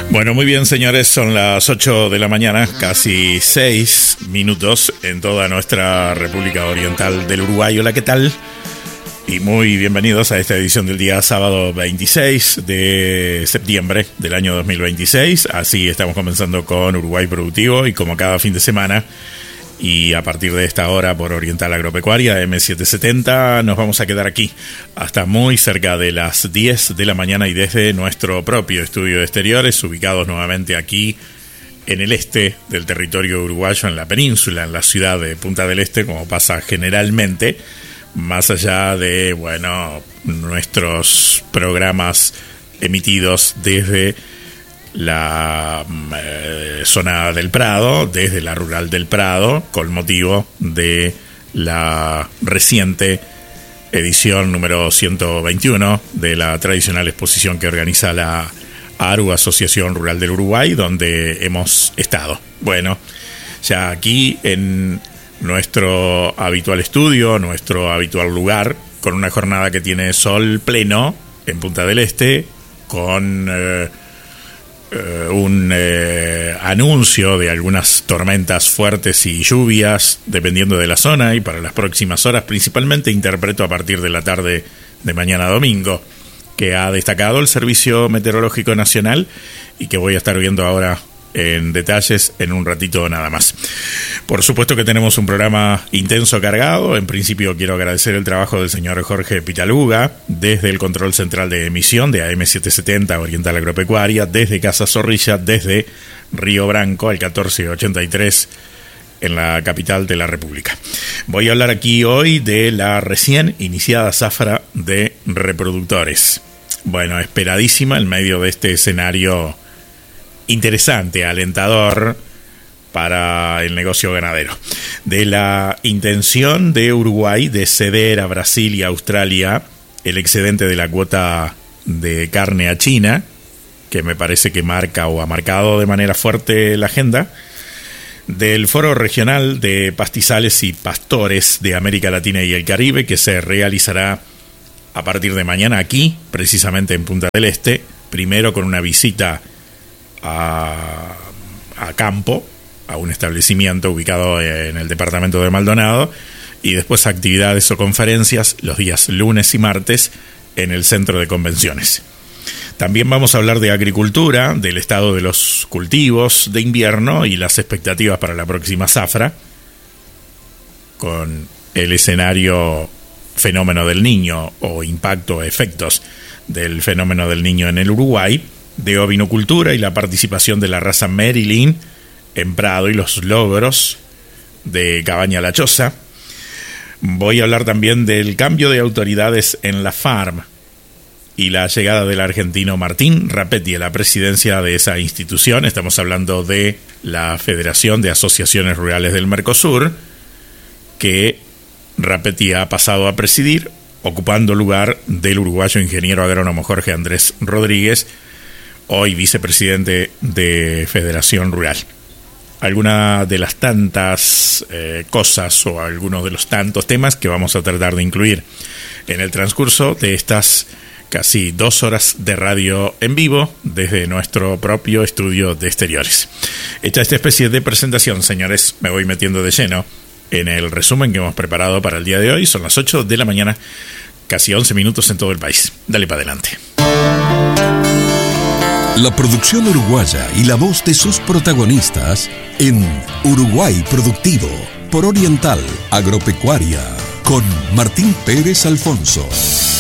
Bueno, muy bien, señores, son las 8 de la mañana, casi 6 minutos en toda nuestra República Oriental del Uruguay. Hola, ¿qué tal? Y muy bienvenidos a esta edición del día sábado 26 de septiembre del año 2026. Así estamos comenzando con Uruguay Productivo y como cada fin de semana y a partir de esta hora por Oriental Agropecuaria M770 nos vamos a quedar aquí hasta muy cerca de las 10 de la mañana y desde nuestro propio estudio de exteriores, ubicados nuevamente aquí en el este del territorio uruguayo, en la península, en la ciudad de Punta del Este, como pasa generalmente, más allá de, bueno, nuestros programas emitidos desde la zona del Prado, desde la rural del Prado, con motivo de la reciente edición número 121 de la tradicional exposición que organiza la ARU, Asociación Rural del Uruguay, donde hemos estado. Bueno, ya aquí en nuestro habitual estudio, nuestro habitual lugar, con una jornada que tiene sol pleno en Punta del Este, con un anuncio de algunas tormentas fuertes y lluvias dependiendo de la zona y para las próximas horas, principalmente interpreto a partir de la tarde de mañana domingo, que ha destacado el Servicio Meteorológico Nacional y que voy a estar viendo ahora en detalles en un ratito nada más. Por supuesto que tenemos un programa intenso, cargado. En principio quiero agradecer el trabajo del señor Jorge Pitaluga desde el control central de emisión de AM770 Oriental Agropecuaria, desde Casa Zorrilla, desde Río Branco al 1483 en la capital de la República. Voy a hablar aquí hoy de la recién iniciada zafra de reproductores. Bueno, esperadísima en medio de este escenario interesante, alentador para el negocio ganadero, de la intención de Uruguay de ceder a Brasil y a Australia el excedente de la cuota de carne a China, que me parece que marca o ha marcado de manera fuerte la agenda, del Foro Regional de Pastizales y Pastores de América Latina y el Caribe, que se realizará a partir de mañana aquí, precisamente en Punta del Este, primero con una visita a campo, a un establecimiento ubicado en el departamento de Maldonado, y después actividades o conferencias los días lunes y martes en el centro de convenciones. También vamos a hablar de agricultura, del estado de los cultivos de invierno y las expectativas para la próxima zafra, con el escenario fenómeno del Niño o impacto o efectos del fenómeno del Niño en el Uruguay, de ovinocultura y la participación de la raza Maryland en Prado y los logros de Cabaña La Choza. Voy a hablar también del cambio de autoridades en la FARM y la llegada del argentino Martín Rapetti a la presidencia de esa institución. Estamos hablando de la Federación de Asociaciones Rurales del Mercosur, que Rapetti ha pasado a presidir, ocupando lugar del uruguayo ingeniero agrónomo Jorge Andrés Rodríguez, hoy vicepresidente de Federación Rural. Algunas de las tantas cosas o algunos de los tantos temas que vamos a tratar de incluir en el transcurso de estas casi 2 horas de radio en vivo desde nuestro propio estudio de exteriores. Hecha esta especie de presentación, señores, me voy metiendo de lleno en el resumen que hemos preparado para el día de hoy. Son las 8 de la mañana, casi 11 minutos en todo el país. Dale para adelante. La producción uruguaya y la voz de sus protagonistas en Uruguay Productivo por Oriental Agropecuaria con Martín Pérez Alfonso.